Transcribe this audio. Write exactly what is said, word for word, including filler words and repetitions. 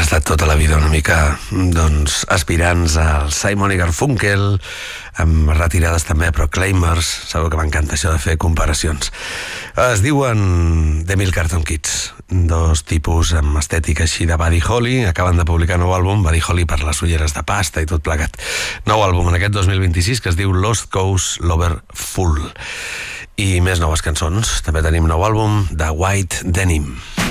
estat tota la vida una mica, doncs, aspirants al Simon i Garfunkel, amb retirades també a Proclaimers. Sabeu que m'encanta això de fer comparacions. Es diuen The Milk Carton Kids, dos tipus amb estètica així de Buddy Holly. Acaben de publicar nou àlbum, Buddy Holly per les ulleres de pasta i tot plegat. Nou àlbum en aquest dos mil vint-i-sis que es diu Lost Coast Lover Full. I més noves cançons. També tenim nou àlbum de White Denim.